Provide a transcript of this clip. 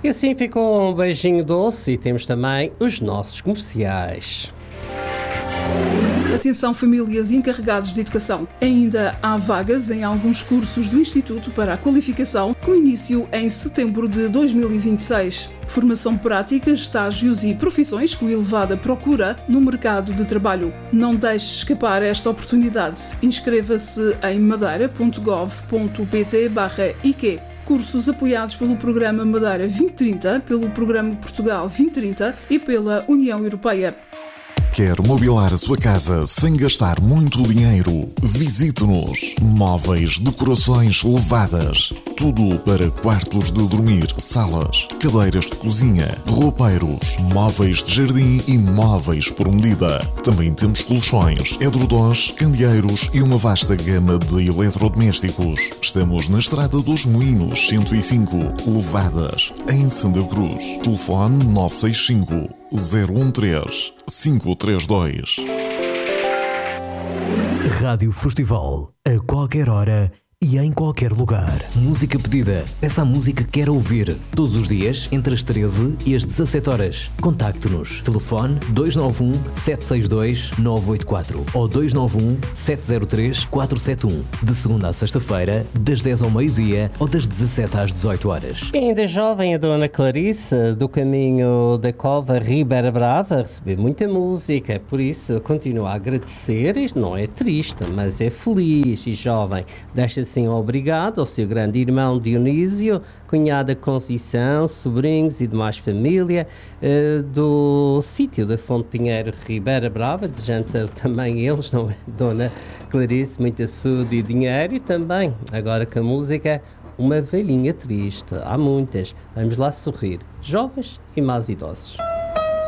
E assim ficou um beijinho doce e temos também os nossos comerciais. Atenção, famílias e encarregados de educação. Ainda há vagas em alguns cursos do Instituto para a Qualificação, com início em setembro de 2026. Formação prática, estágios e profissões com elevada procura no mercado de trabalho. Não deixe escapar esta oportunidade. Inscreva-se em madeira.gov.pt/IQ. Cursos apoiados pelo Programa Madeira 2030, pelo Programa Portugal 2030 e pela União Europeia. Quer mobilar a sua casa sem gastar muito dinheiro? Visite-nos. Móveis, decorações elevadas. Tudo para quartos de dormir, salas, cadeiras de cozinha, roupeiros, móveis de jardim e móveis por medida. Também temos colchões, edredons, candeeiros e uma vasta gama de eletrodomésticos. Estamos na Estrada dos Moinhos 105, Levadas, em Santa Cruz. Telefone 965 013 532. Rádio Festival, a qualquer hora e em qualquer lugar. Música pedida. Peça a música que quer ouvir. Todos os dias, entre as 13 e as 17 horas. Contacte-nos. Telefone 291-762-984 ou 291-703-471. De segunda a sexta-feira, das 10 ao meio-dia ou das 17 às 18 horas. E ainda jovem, a Dona Clarice, do caminho da Cova Ribeira Brava, recebeu muita música. Por isso, continuo a agradecer. Isto não é triste, mas é feliz e jovem. Deixa-se obrigado ao seu grande irmão Dionísio, cunhada Conceição, sobrinhos e demais família do sítio da Fonte Pinheiro Ribeira Brava, desejando também eles, não é? Dona Clarice, muita saúde e dinheiro, e também, agora com a música, uma velhinha triste. Há muitas. Vamos lá sorrir, jovens e mais idosos.